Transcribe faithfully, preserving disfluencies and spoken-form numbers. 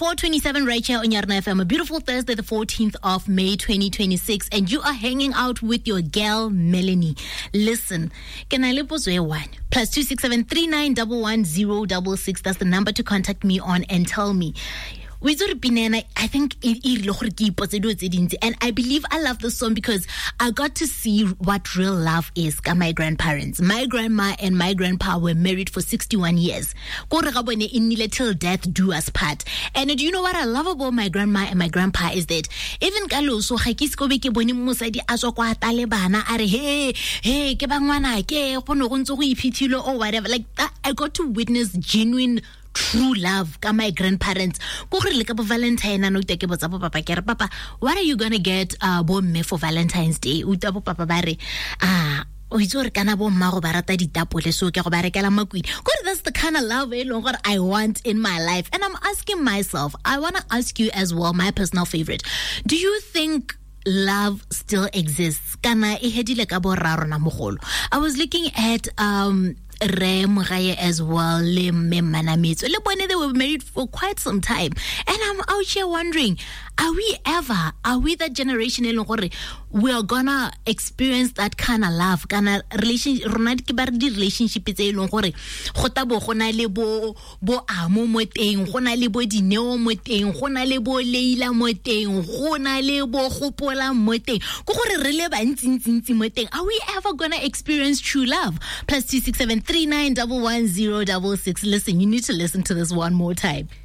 four twenty-seven right here on Yarna F M. A beautiful Thursday, the fourteenth of May, twenty twenty-six, and you are hanging out with your girl Melanie. Listen, can I live one? Plus two six seven three nine one one zero double six. That's the number to contact me on and tell me. I think it, and I believe I love this song because I got to see what real love is. My grandparents, my grandma and my grandpa were married for sixty-one years. Till death do us part. And do you know what I love about my grandma and my grandpa is that even Kalo so hakiskobe ke bone mosadi a tswa kwa talebana are hey hey ke bangwana ke go no go ntse go iphithilo or whatever like that. I got to witness genuine true love ka my grandparents go re le ka bo Valentine no te ke botsa bo papa ke re papa what are you going to get uh bo mme for Valentine's Day uta bo papa ba re ah o itse re kana bo mma go ba rata ditapole so ke go ba rekela makwidi go that's the kind of love e leng gore I want in my life. And I'm asking myself, I want to ask you as well, my personal favorite, do you think love still exists? Kana e hedile ka bo raro na mogolo. I was looking at um Re Mogaye as well, le Manamitso. Le bone they were married for quite some time. And I'm out here wondering, are we ever, are we that generation we are gonna experience that kind of love, kind of relationship, relationship is a long gore. Hotabo hona lebo bo amo moteng, hona lebo dineo moteng, hona lebo leila moteng, hona lebo hopola moteng. Gore rele ba ntsi moteng. Are we ever gonna experience true love? Plus two six seven three nine one one zero double six. Listen, you need to listen to this one more time.